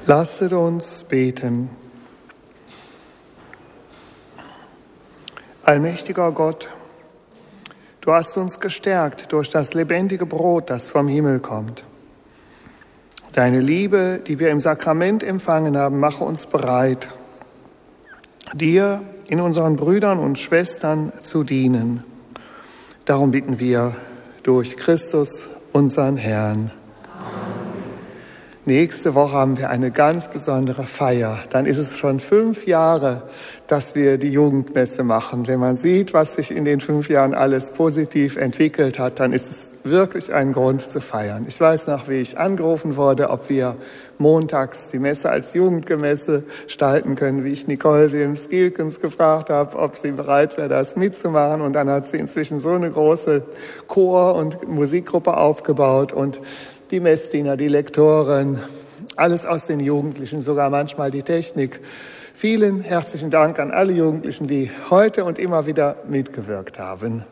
Lasset uns beten. Allmächtiger Gott, du hast uns gestärkt durch das lebendige Brot, das vom Himmel kommt. Deine Liebe, die wir im Sakrament empfangen haben, mache uns bereit, dir in unseren Brüdern und Schwestern zu dienen. Darum bitten wir durch Christus, unseren Herrn. Nächste Woche haben wir eine ganz besondere Feier. Dann ist es schon 5 Jahre, dass wir die Jugendmesse machen. Wenn man sieht, was sich in den 5 Jahren alles positiv entwickelt hat, dann ist es wirklich ein Grund zu feiern. Ich weiß noch, wie ich angerufen wurde, ob wir montags die Messe als Jugendmesse gestalten können, wie ich Nicole Wilms-Gielkens gefragt habe, ob sie bereit wäre, das mitzumachen. Und dann hat sie inzwischen so eine große Chor- und Musikgruppe aufgebaut und die Messdiener, die Lektoren, alles aus den Jugendlichen, sogar manchmal die Technik. Vielen herzlichen Dank an alle Jugendlichen, die heute und immer wieder mitgewirkt haben.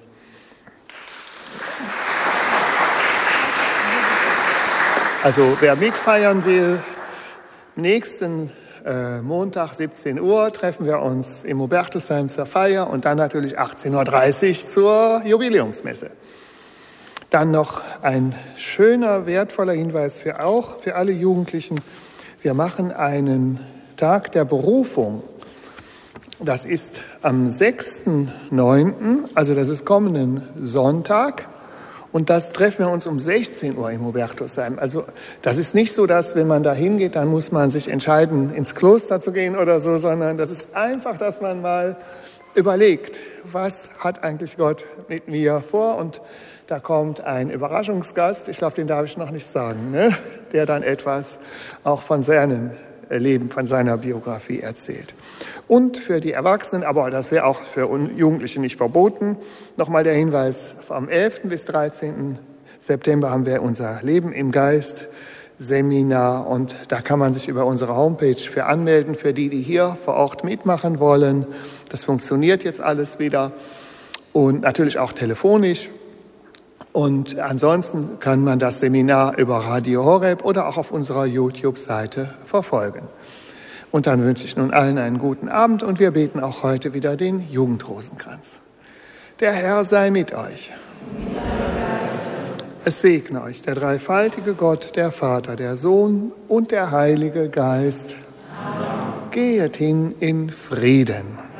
Also wer mitfeiern will, nächsten Montag 17 Uhr treffen wir uns im Hubertusheim zur Feier und dann natürlich 18.30 Uhr zur Jubiläumsmesse. Dann noch ein schöner, wertvoller Hinweis für alle Jugendlichen. Wir machen einen Tag der Berufung. Das ist am 6.9., also das ist kommenden Sonntag. Und das treffen wir uns um 16 Uhr im Hubertusheim. Also das ist nicht so, dass wenn man da hingeht, dann muss man sich entscheiden, ins Kloster zu gehen oder so, sondern das ist einfach, dass man mal überlegt, was hat eigentlich Gott mit mir vor? Und da kommt ein Überraschungsgast, ich glaube, den darf ich noch nicht sagen, ne? Der dann etwas auch von seinem Leben, von seiner Biografie erzählt. Und für die Erwachsenen, aber das wäre auch für Jugendliche nicht verboten, nochmal der Hinweis, vom 11. bis 13. September haben wir unser Leben im Geist Seminar und da kann man sich über unsere Homepage für anmelden, für die hier vor Ort mitmachen wollen. Das funktioniert jetzt alles wieder und natürlich auch telefonisch. Und ansonsten kann man das Seminar über Radio Horeb oder auch auf unserer YouTube-Seite verfolgen. Und dann wünsche ich nun allen einen guten Abend und wir beten auch heute wieder den Jugendrosenkranz. Der Herr sei mit euch. Es segne euch der dreifaltige Gott, der Vater, der Sohn und der Heilige Geist. Amen. Gehet hin in Frieden.